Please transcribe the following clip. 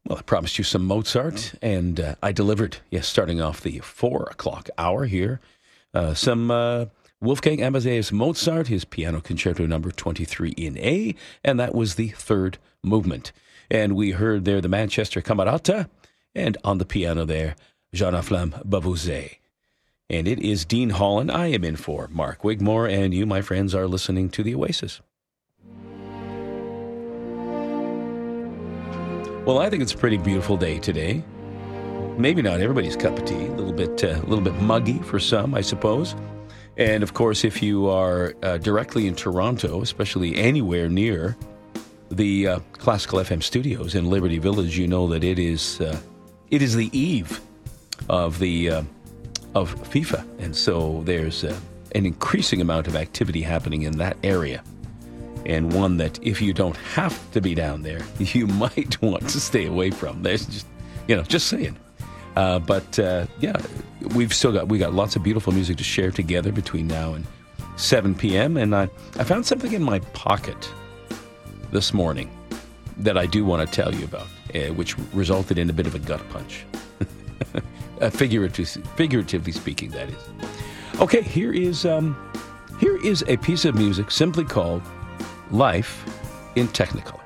Well, I promised you some Mozart, and I delivered. Yes, starting off the 4 o'clock hour here. Some Wolfgang Amadeus Mozart, his Piano Concerto number 23 in A, and that was the third movement. And we heard there the Manchester Camerata, and on the piano there, Jean-Aflame Bavouzet. And it is Dean Holland. I am in for Mark Wigmore, and you, my friends, are listening to The Oasis. Well, I think it's a pretty beautiful day today. Maybe not everybody's cup of tea. A little bit muggy for some, I suppose. And of course, if you are directly in Toronto, especially anywhere near the Classical FM studios in Liberty Village, you know that it is the eve of FIFA, and so there's an increasing amount of activity happening in that area. And one that, if you don't have to be down there, you might want to stay away from. There's just saying. But we got lots of beautiful music to share together between now and 7 p.m. And I found something in my pocket this morning that I do want to tell you about, which resulted in a bit of a gut punch. Figuratively speaking, that is. Okay, here is a piece of music simply called Life in Technicolor.